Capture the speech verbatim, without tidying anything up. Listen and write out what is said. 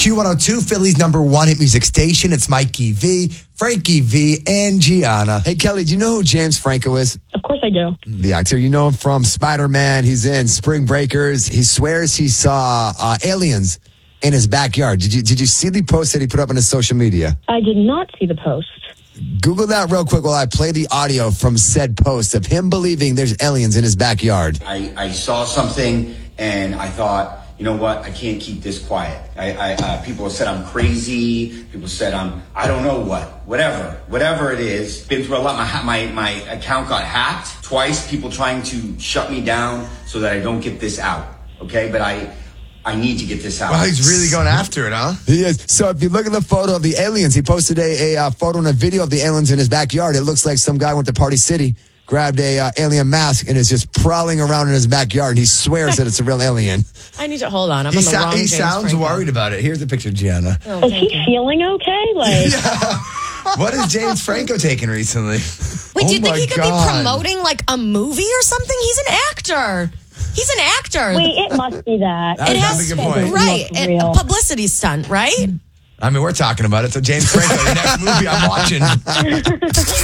Q one oh two, Philly's number one hit music station. It's Mikey V, Frankie V, and Gianna. Hey, Kelly, do you know who James Franco is? Of course I do. The actor. You know him from Spider-Man. He's in Spring Breakers. He swears he saw uh, aliens in his backyard. Did you, did you see the post that he put up on his social media? I did not see the post. Google that real quick while I play the audio from said post of him believing there's aliens in his backyard. I, I saw something and I thought, you know what? I can't keep this quiet. I, I uh, people said I'm crazy. People said I'm, I don't know what, whatever, whatever it is. Been through a lot. My my my account got hacked twice. People trying to shut me down so that I don't get this out. Okay, but I. I need to get this out. Well, he's really going after it, huh? He is. So if you look at the photo of the aliens, he posted a, a uh, photo and a video of the aliens in his backyard. It looks like some guy went to Party City, grabbed a uh, alien mask, and is just prowling around in his backyard. And he swears that it's a real alien. I need to hold on. I'm He, on the so- wrong he James sounds Franco. worried about it. Here's the picture, Gianna. Oh, Is thank he you. feeling okay? Like, What has James Franco taken recently? Wait, do you Oh think my he could God. be promoting like a movie or something? He's an actor. He's an actor. wait, it must be that. That- it that's has a good point. right. Look It, real. a publicity stunt, right? I mean, we're talking about it. So James Franco, the next movie I'm watching.